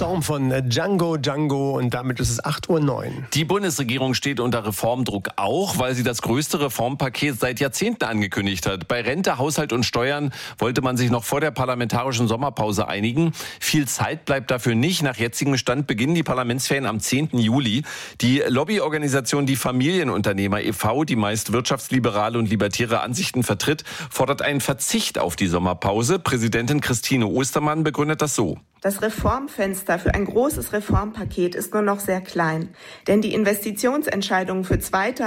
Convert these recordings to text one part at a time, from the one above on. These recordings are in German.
Storm von Django und damit ist es 8:09 Uhr. Die Bundesregierung steht unter Reformdruck auch, weil sie das größte Reformpaket seit Jahrzehnten angekündigt hat. Bei Rente, Haushalt und Steuern wollte man sich noch vor der parlamentarischen Sommerpause einigen. Viel Zeit bleibt dafür nicht. Nach jetzigem Stand beginnen die Parlamentsferien am 10. Juli. Die Lobbyorganisation Die Familienunternehmer e.V., die meist wirtschaftsliberale und libertäre Ansichten vertritt, fordert einen Verzicht auf die Sommerpause. Präsidentin Christine Ostermann begründet das so. Das Reformfenster für ein großes Reformpaket ist nur noch sehr klein, denn die Investitionsentscheidungen für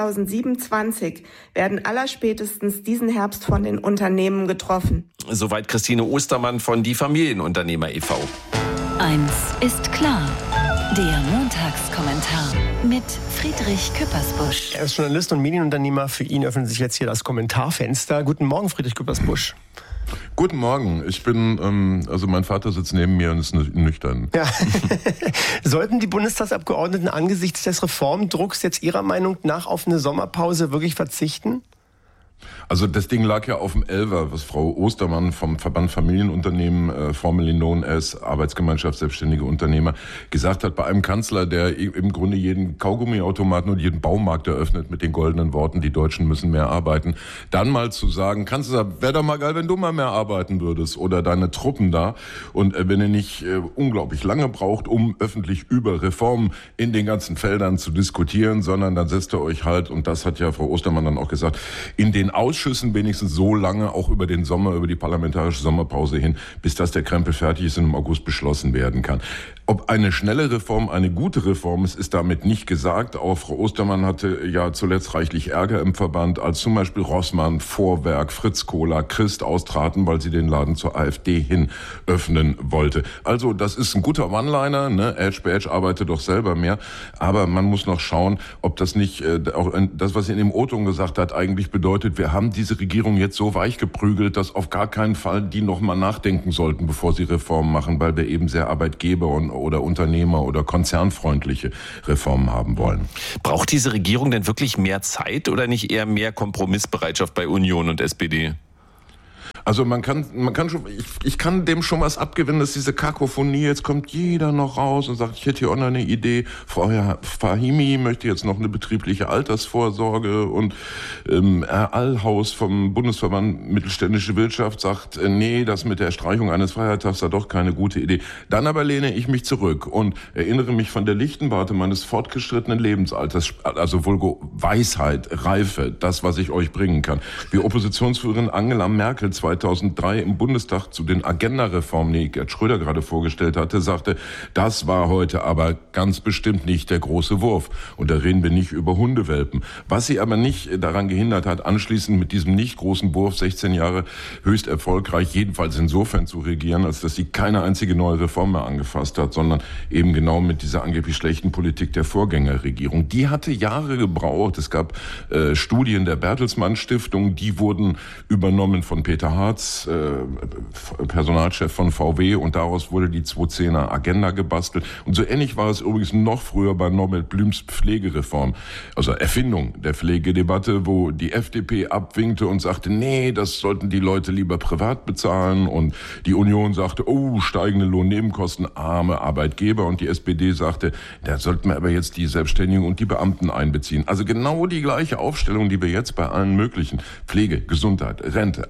2027 werden allerspätestens diesen Herbst von den Unternehmen getroffen. Soweit Christine Ostermann von Die Familienunternehmer e.V. Eins ist klar. Der Montagskommentar mit Friedrich Küppersbusch. Er ist Journalist und Medienunternehmer. Für ihn öffnet sich jetzt hier das Kommentarfenster. Guten Morgen, Friedrich Küppersbusch. Guten Morgen. Ich bin, mein Vater sitzt neben mir und ist nüchtern. Ja. Sollten die Bundestagsabgeordneten angesichts des Reformdrucks jetzt Ihrer Meinung nach auf eine Sommerpause wirklich verzichten? Also das Ding lag ja auf dem Elfer, was Frau Ostermann vom Verband Familienunternehmen, formerly known as Arbeitsgemeinschaft Selbstständige Unternehmer, gesagt hat, bei einem Kanzler, der im Grunde jeden Kaugummiautomaten und jeden Baumarkt eröffnet mit den goldenen Worten, die Deutschen müssen mehr arbeiten, dann mal zu sagen, Kanzler, wäre doch mal geil, wenn du mal mehr arbeiten würdest oder deine Truppen da und wenn ihr nicht unglaublich lange braucht, um öffentlich über Reformen in den ganzen Feldern zu diskutieren, sondern dann setzt ihr euch halt, und das hat ja Frau Ostermann dann auch gesagt, in den Ausschüssen wenigstens so lange, auch über den Sommer, über die parlamentarische Sommerpause hin, bis das der Krempel fertig ist und im August beschlossen werden kann. Ob eine schnelle Reform eine gute Reform ist, ist damit nicht gesagt. Auch Frau Ostermann hatte ja zuletzt reichlich Ärger im Verband, als zum Beispiel Rossmann, Vorwerk, Fritz Kohler, Christ austraten, weil sie den Laden zur AfD hin öffnen wollte. Also das ist ein guter One-Liner, ne? Edge arbeitet doch selber mehr. Aber man muss noch schauen, ob das nicht, auch das, was sie in dem O-Ton gesagt hat, eigentlich bedeutet, wir haben diese Regierung jetzt so weich geprügelt, dass auf gar keinen Fall die noch mal nachdenken sollten, bevor sie Reformen machen, weil wir eben sehr Arbeitgeber oder Unternehmer oder konzernfreundliche Reformen haben wollen. Braucht diese Regierung denn wirklich mehr Zeit oder nicht eher mehr Kompromissbereitschaft bei Union und SPD? Also man kann schon, ich kann dem schon was abgewinnen, dass diese Kakophonie, jetzt kommt jeder noch raus und sagt, ich hätte hier auch noch eine Idee. Frau Fahimi möchte jetzt noch eine betriebliche Altersvorsorge und Herr Allhaus vom Bundesverband Mittelständische Wirtschaft sagt, nee, das mit der Streichung eines Feiertags sei doch keine gute Idee. Dann aber lehne ich mich zurück und erinnere mich von der lichten Warte meines fortgeschrittenen Lebensalters, also vulgo Weisheit, Reife, das, was ich euch bringen kann. Wie Oppositionsführerin Angela Merkel 2003 im Bundestag zu den Agenda-Reformen, die Gerd Schröder gerade vorgestellt hatte, sagte, das war heute aber ganz bestimmt nicht der große Wurf. Und da reden wir nicht über Hundewelpen. Was sie aber nicht daran gehindert hat, anschließend mit diesem nicht großen Wurf 16 Jahre höchst erfolgreich, jedenfalls insofern zu regieren, als dass sie keine einzige neue Reform mehr angefasst hat, sondern eben genau mit dieser angeblich schlechten Politik der Vorgängerregierung. Die hatte Jahre gebraucht. Es gab Studien der Bertelsmann Stiftung, die wurden übernommen von Peter Hartz, Personalchef von VW, und daraus wurde die 2010er Agenda gebastelt. Und so ähnlich war es übrigens noch früher bei Norbert Blüms Pflegereform, also Erfindung der Pflegedebatte, wo die FDP abwinkte und sagte, nee, das sollten die Leute lieber privat bezahlen, und die Union sagte, oh, steigende Lohnnebenkosten, arme Arbeitgeber, und die SPD sagte, da sollten wir aber jetzt die Selbstständigen und die Beamten einbeziehen. Also genau die gleiche Aufstellung, die wir jetzt bei allen möglichen Pflege, Gesundheit, Rente,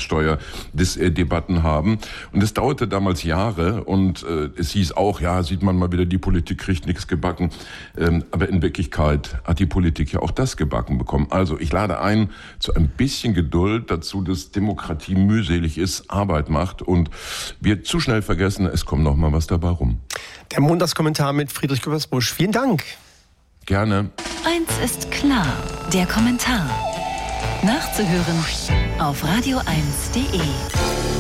Einkommenssteuer-Debatten haben. Und es dauerte damals Jahre, und es hieß auch, ja, sieht man mal wieder, die Politik kriegt nichts gebacken. Aber in Wirklichkeit hat die Politik ja auch das gebacken bekommen. Also ich lade ein zu ein bisschen Geduld dazu, dass Demokratie mühselig ist, Arbeit macht, und wir zu schnell vergessen, es kommt noch mal was dabei rum. Der Montagskommentar mit Friedrich Küppersbusch. Vielen Dank. Gerne. Eins ist klar, der Kommentar. Nachzuhören auf radio1.de.